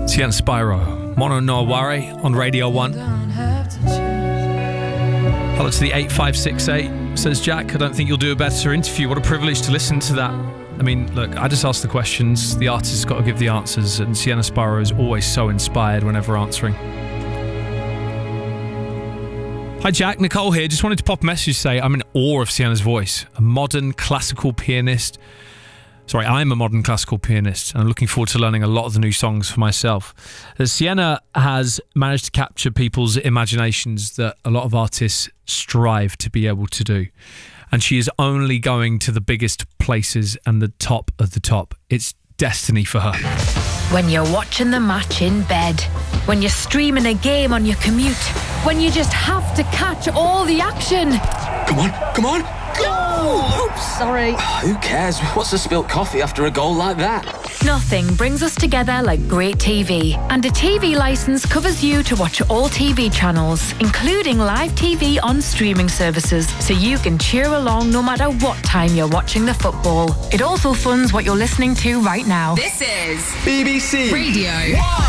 Sienna Spyro, Mono No Worry on Radio 1. Hello to the 8568, says Jack. I don't think you'll do a better interview. What a privilege to listen to that. I mean, look, I just ask the questions. The artist's got to give the answers, and Sienna Spyro is always so inspired whenever answering. Hi Jack, Nicole here. Just wanted to pop a message to say I'm in awe of Sienna's voice. I'm a modern classical pianist, and I'm looking forward to learning a lot of the new songs for myself. Sienna has managed to capture people's imaginations that a lot of artists strive to be able to do. And she is only going to the biggest places and the top of the top. It's destiny for her. When you're watching the match in bed, when you're streaming a game on your commute, when you just have to catch all the action. Come on, goal! Oops, sorry. Who cares? What's a spilt coffee after a goal like that? Nothing brings us together like great TV. And a TV licence covers you to watch all TV channels, including live TV on streaming services, so you can cheer along no matter what time you're watching the football. It also funds what you're listening to right now. This is BBC Radio 1.